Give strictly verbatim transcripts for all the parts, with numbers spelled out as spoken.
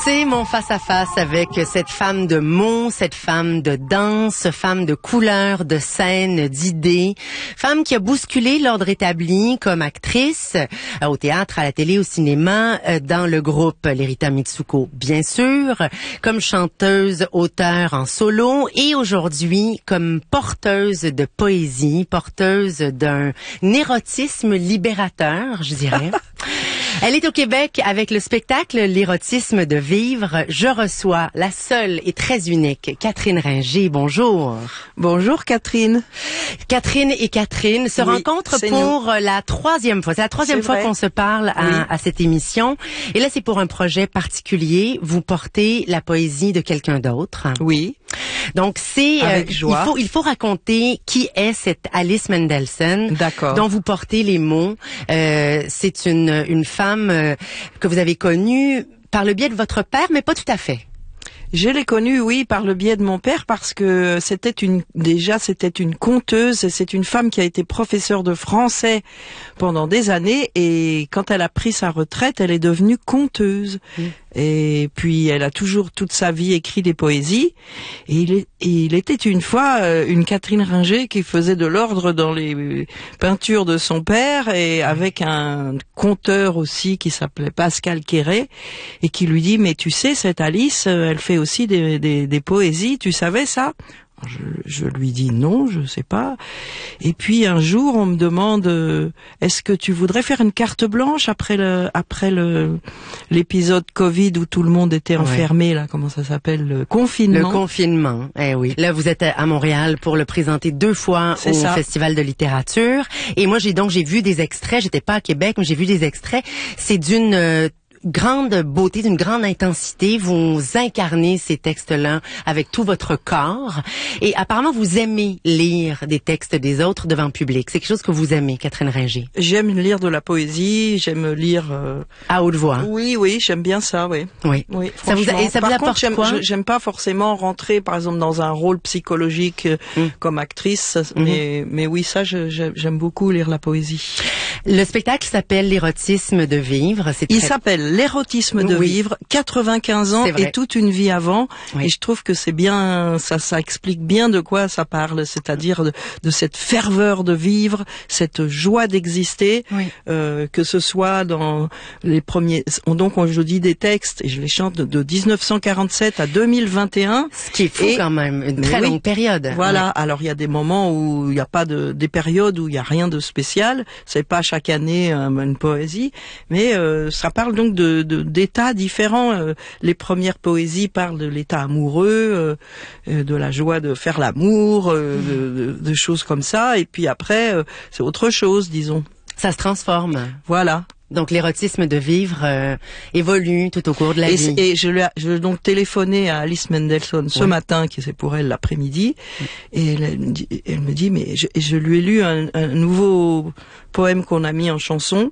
C'est mon face-à-face avec cette femme de mots, cette femme de danse, femme de couleurs, de scènes, d'idées, femme qui a bousculé l'ordre établi comme actrice euh, au théâtre, à la télé, au cinéma, euh, dans le groupe Lerita Mitsuko, bien sûr, comme chanteuse, auteure en solo et aujourd'hui comme porteuse de poésie, porteuse d'un érotisme libérateur, je dirais. Elle est au Québec avec le spectacle L'érotisme de vivre. Je reçois la seule et très unique Catherine Ringer. Bonjour. Bonjour Catherine. Catherine et Catherine se oui, rencontrent pour nous. la troisième fois. C'est la troisième c'est fois vrai. qu'on se parle à, oui. à cette émission. Et là, c'est pour un projet particulier. Vous portez la poésie de quelqu'un d'autre. Oui. Donc c'est Avec euh, joie. il faut il faut raconter qui est cette Alice Mendelssohn D'accord. dont vous portez les mots. Euh, c'est une une femme euh, que vous avez connue par le biais de votre père, mais pas tout à fait. Je l'ai connue, oui, par le biais de mon père, parce que c'était une, déjà, c'était une conteuse, et c'est une femme qui a été professeure de français pendant des années, et quand elle a pris sa retraite, elle est devenue conteuse. Mmh. Et puis, elle a toujours, toute sa vie, écrit des poésies, et il, est, et il était une fois euh, une Catherine Ringer qui faisait de l'ordre dans les peintures de son père, et avec un conteur aussi qui s'appelait Pascal Quéré, et qui lui dit, mais tu sais, cette Alice, elle fait aussi des, des, des poésies, tu savais ça? Je, je lui dis non, je sais pas. Et puis un jour, on me demande euh, est-ce que tu voudrais faire une carte blanche après le après le l'épisode Covid où tout le monde était enfermé, ouais. là, comment ça s'appelle, le confinement. Le confinement. Eh oui. Là, vous êtes à Montréal pour le présenter deux fois C'est au ça. Festival de littérature. Et moi, j'ai donc j'ai vu des extraits. J'étais pas à Québec, mais j'ai vu des extraits. C'est d'une euh, grande beauté, d'une grande intensité. Vous incarnez ces textes-là avec tout votre corps. Et apparemment, vous aimez lire des textes des autres devant le public. C'est quelque chose que vous aimez, Catherine Ringer. J'aime lire de la poésie, j'aime lire... Euh... À haute voix. Oui, oui, j'aime bien ça, oui. Oui. oui ça vous, a, et ça par vous apporte contre, quoi? j'aime, j'aime pas forcément rentrer, par exemple, dans un rôle psychologique mm. comme actrice. Mm-hmm. Mais, mais oui, ça, je, j'aime beaucoup lire la poésie. Le spectacle s'appelle L'érotisme de vivre. C'est Il très... s'appelle L'érotisme de oui. vivre, quatre-vingt-quinze ans et toute une vie avant. Oui. Et je trouve que c'est bien, ça, ça explique bien de quoi ça parle, c'est-à-dire de, de cette ferveur de vivre, cette joie d'exister, oui. euh, que ce soit dans les premiers. Donc, je dis des textes et je les chante de, de dix-neuf cent quarante-sept à deux mille vingt et un. Ce qui est fou et, quand même, une très oui. longue période. Voilà. Oui. Alors, il y a des moments où il n'y a pas de, des périodes où il n'y a rien de spécial. C'est pas chaque année euh, une poésie, mais euh, ça parle donc de, de d'états différents. Euh, les premières poésies parlent de l'état amoureux, euh, de la joie de faire l'amour, euh, de, de, de choses comme ça. Et puis après, euh, c'est autre chose, disons. Ça se transforme. Voilà. Donc l'érotisme de vivre euh, évolue tout au cours de la et, vie. Et je lui ai je, donc téléphoné à Alice Mendelssohn ce oui. matin, qui c'est pour elle l'après-midi, oui. et elle, elle, me dit, elle me dit, mais je, je lui ai lu un, un nouveau poème qu'on a mis en chanson,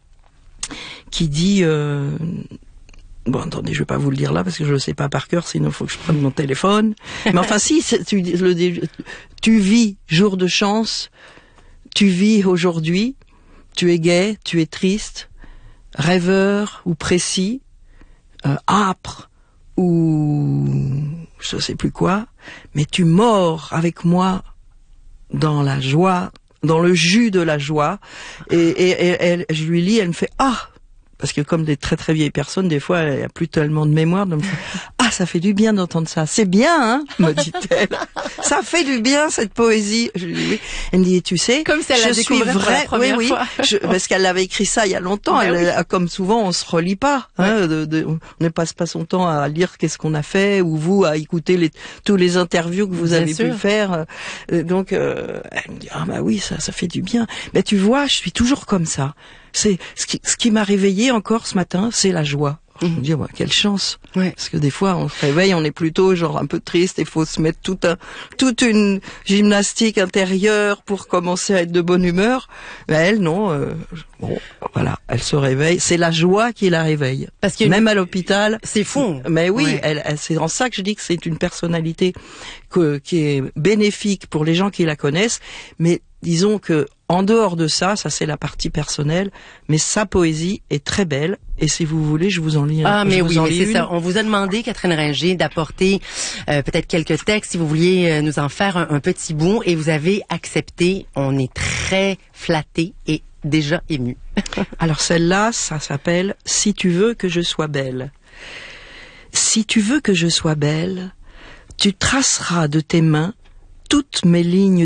qui dit... Euh, Bon, attendez, je vais pas vous le dire là parce que je le sais pas par cœur, sinon il faut que je prenne mon téléphone. Mais enfin, si, tu, le, tu vis jour de chance, tu vis aujourd'hui, tu es gai, tu es triste, rêveur ou précis, euh, âpre ou je sais plus quoi, mais tu mords avec moi dans la joie, dans le jus de la joie. Et, et, et elle, je lui lis, elle me fait ah. Parce que comme des très très vieilles personnes, des fois, elle n'y a plus tellement de mémoire. Donc, ah, ça fait du bien d'entendre ça. C'est bien, hein, me dit-elle. Ça fait du bien, cette poésie. Je lui dis oui. Elle me dit, tu sais, comme si elle je suis vraie. Oui, oui. Fois. Je, parce qu'elle avait écrit ça il y a longtemps. Ben elle, oui. Comme souvent, on se relit pas. Hein, ouais. de, de, on ne passe pas son temps à lire qu'est-ce qu'on a fait, ou vous à écouter les, tous les interviews que vous bien avez sûr. pu faire. Donc, euh, elle me dit, ah bah oui, ça, ça fait du bien. Mais tu vois, je suis toujours comme ça. C'est ce qui, ce qui m'a réveillée encore ce matin, c'est la joie. Je me dis, ouais, quelle chance. Ouais. Parce que des fois, on se réveille, on est plutôt genre un peu triste, il faut se mettre tout un, toute une gymnastique intérieure pour commencer à être de bonne humeur. Mais elle, non. Euh, bon, voilà, elle se réveille. C'est la joie qui la réveille. Parce que même à l'hôpital. C'est fou. Mais oui, ouais. elle, elle, c'est en ça que je dis que c'est une personnalité que, qui est bénéfique pour les gens qui la connaissent. Mais disons que En dehors de ça, ça c'est la partie personnelle, mais sa poésie est très belle. Et si vous voulez, je vous en lis un. Ah, mais je vous oui, en mais lis c'est une. ça. On vous a demandé, Catherine Ringer, d'apporter euh, peut-être quelques textes si vous vouliez euh, nous en faire un, un petit bout, et vous avez accepté. On est très flattés et déjà émus. Alors celle-là, ça s'appelle « Si tu veux que je sois belle ». Si tu veux que je sois belle, tu traceras de tes mains toutes mes lignes